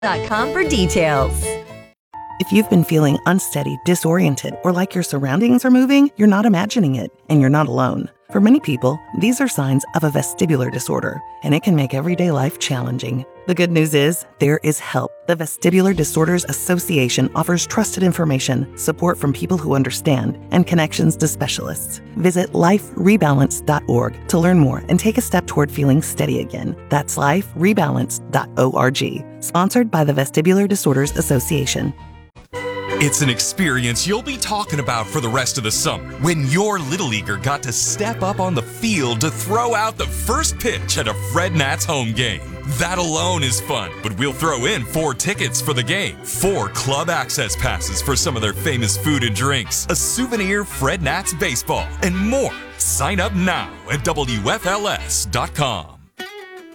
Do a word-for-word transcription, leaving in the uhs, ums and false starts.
dot com for details. If you've been feeling unsteady, disoriented, or like your surroundings are moving, you're not imagining it, and you're not alone. For many people, these are signs of a vestibular disorder, and it can make everyday life challenging. The good news is, there is help. The Vestibular Disorders Association offers trusted information, support from people who understand, and connections to specialists. Visit life rebalance dot org to learn more and take a step toward feeling steady again. That's life rebalance dot org. Sponsored by the Vestibular Disorders Association. It's an experience you'll be talking about for the rest of the summer when your Little Leaguer got to step up on the field to throw out the first pitch at a Fred Nats home game. That alone is fun, but we'll throw in four tickets for the game, four club access passes for some of their famous food and drinks, a souvenir Fred Nats baseball, and more. Sign up now at W F L S dot com.